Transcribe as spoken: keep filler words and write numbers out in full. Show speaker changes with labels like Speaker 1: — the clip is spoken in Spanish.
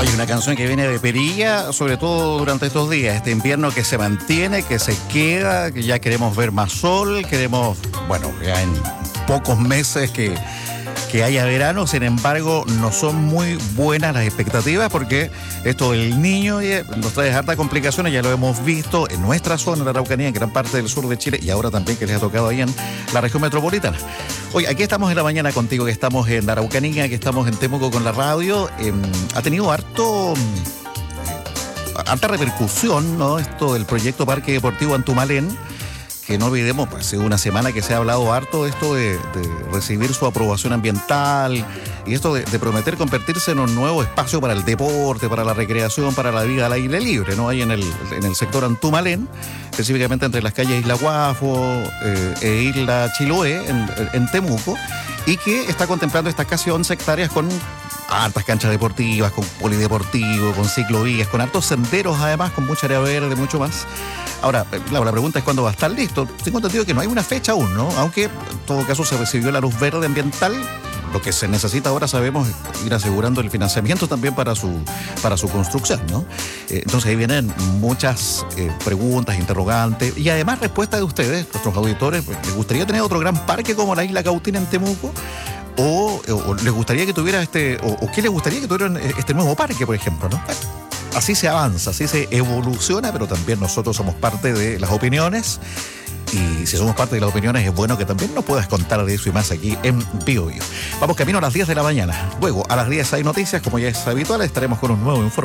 Speaker 1: Hay una canción que viene de perilla, sobre todo durante estos días, este invierno que se mantiene, que se queda, que ya queremos ver más sol, queremos, bueno, ya en pocos meses que, que haya verano. Sin embargo, no son muy buenas las expectativas porque esto del Niño nos trae hartas complicaciones, ya lo hemos visto en nuestra zona, en la Araucanía, en gran parte del sur de Chile, y ahora también que les ha tocado ahí en la región metropolitana. Hoy, aquí estamos en la mañana contigo, que estamos en la Araucanía, que estamos en Temuco con la radio. Eh, ha tenido harto, eh, harta repercusión, ¿no? Esto del proyecto Parque Deportivo Antumalén, que no olvidemos, pues, ha sido una semana que se ha hablado harto de esto de, de recibir su aprobación ambiental y esto de, de prometer convertirse en un nuevo espacio para el deporte, para la recreación, para la vida al aire libre, ¿no? Ahí en el, en el sector Antumalén, específicamente entre las calles Isla Guafo eh, e Isla Chiloé, en, en Temuco, y que está contemplando estas casi once hectáreas con hartas canchas deportivas, con polideportivo, con ciclovías, con hartos senderos además, con mucha área verde, mucho más. Ahora, claro, la pregunta es cuándo va a estar listo. Tengo entendido que no hay una fecha aún, ¿no? Aunque en todo caso se recibió la luz verde ambiental. Lo que se necesita ahora, sabemos, es ir asegurando el financiamiento también para su, para su construcción, ¿no? Eh, entonces ahí vienen muchas eh, preguntas, interrogantes y además respuestas de ustedes, nuestros auditores. Pues, ¿les gustaría tener otro gran parque como la Isla Cautina en Temuco? O, o, o les gustaría que tuviera este, o, o qué les gustaría que tuviera este nuevo parque, por ejemplo, ¿no? Así se avanza, así se evoluciona, pero también nosotros somos parte de las opiniones. Y si somos parte de las opiniones, es bueno que también nos puedas contar de eso y más aquí en Bio Bio. Vamos camino a las diez de la mañana. Luego, a las diez hay noticias, como ya es habitual, estaremos con un nuevo informe.